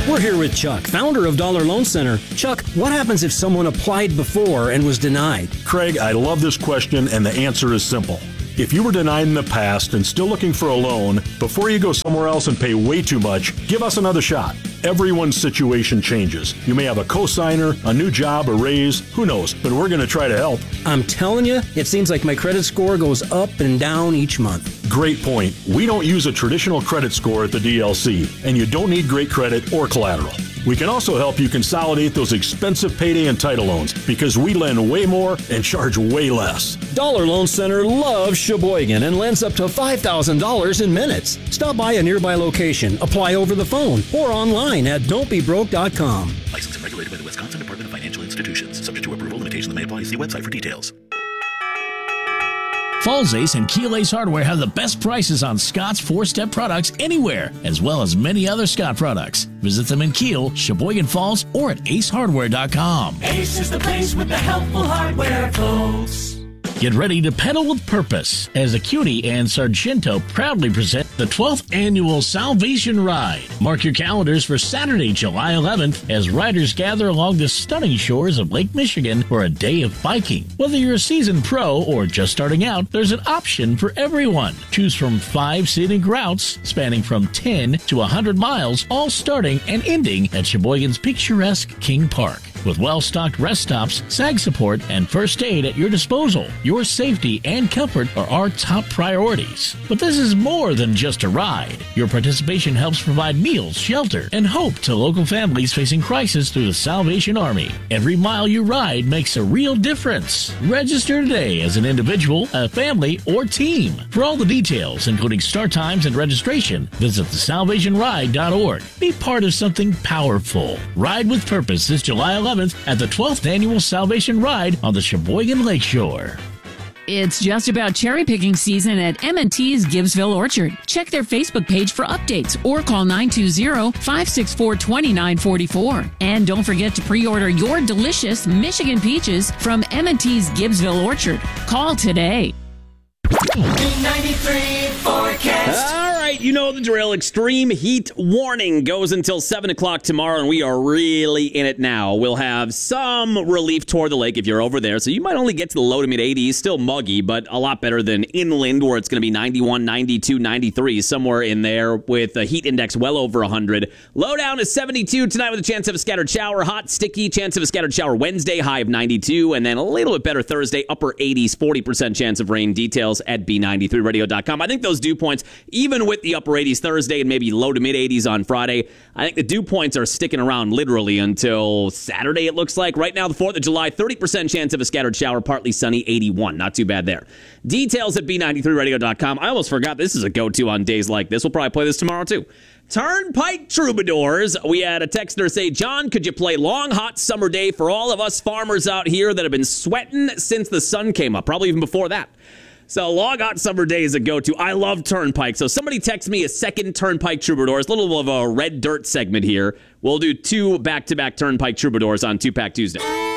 We're here with Chuck, founder of Dollar Loan Center. Chuck, what happens if someone applied before and was denied? Craig, I love this question, and the answer is simple. If you were denied in the past and still looking for a loan, before you go somewhere else and pay way too much, give us another shot. Everyone's situation changes. You may have a cosigner, a new job, a raise, who knows, but we're going to try to help. I'm telling you, it seems like my credit score goes up and down each month. Great point. We don't use a traditional credit score at the DLC, and you don't need great credit or collateral. We can also help you consolidate those expensive payday and title loans because we lend way more and charge way less. Dollar Loan Center loves Sheboygan and lends up to $5,000 in minutes. Stop by a nearby location, apply over the phone, or online at don'tbebroke.com. Licensed and regulated by the Wisconsin Department of Financial Institutions. Subject to approval, limitations may apply. See website for details. Falls Ace and Keel Ace Hardware have the best prices on Scott's 4-step products anywhere, as well as many other Scott products. Visit them in Keel, Sheboygan Falls, or at acehardware.com. Ace is the place with the helpful hardware, folks. Get ready to pedal with purpose as Acuity and Sargento proudly present the 12th Annual Salvation Ride. Mark your calendars for Saturday, July 11th as riders gather along the stunning shores of Lake Michigan for a day of biking. Whether you're a seasoned pro or just starting out, there's an option for everyone. Choose from 5 scenic routes spanning from 10 to 100 miles, all starting and ending at Sheboygan's picturesque King Park. With well-stocked rest stops, SAG support, and first aid at your disposal, your safety and comfort are our top priorities. But this is more than just a ride. Your participation helps provide meals, shelter, and hope to local families facing crisis through the Salvation Army. Every mile you ride makes a real difference. Register today as an individual, a family, or team. For all the details, including start times and registration, visit thesalvationride.org. Be part of something powerful. Ride with Purpose this July 11th at the 12th Annual Salvation Ride on the Sheboygan Lakeshore. It's just about cherry picking season at M&T's Gibbsville Orchard. Check their Facebook page for updates or call 920-564-2944. And don't forget to pre-order your delicious Michigan peaches from M&T's Gibbsville Orchard. Call today. B93 forecast. All right, you know the drill. Extreme heat warning goes until 7 o'clock tomorrow, and we are really in it now. We'll have some relief toward the lake if you're over there, so you might only get to the low to mid-80s. Still muggy, but a lot better than inland where it's going to be 91, 92, 93, somewhere in there with a heat index well over 100. Low down is 72 tonight with a chance of a scattered shower. Hot, sticky, chance of a scattered shower Wednesday, high of 92, and then a little bit better Thursday, upper 80s, 40% chance of rain. Details at B93radio.com. I think those dew points, even with the upper 80s Thursday and maybe low to mid 80s on Friday, I think the dew points are sticking around literally until Saturday, it looks like. Right now, the 4th of July, 30% chance of a scattered shower, partly sunny, 81. Not too bad there. Details at B93radio.com. I almost forgot this is a go-to on days like this. We'll probably play this tomorrow, too. Turnpike Troubadours. We had a texter say, John, could you play Long Hot Summer Day for all of us farmers out here that have been sweating since the sun came up? Probably even before that. So Long Hot Summer Day is a go-to. I love Turnpike. So somebody text me a second Turnpike Troubadours. A little of a red dirt segment here. We'll do 2 back-to-back Turnpike Troubadours on 2-Pack Tuesday.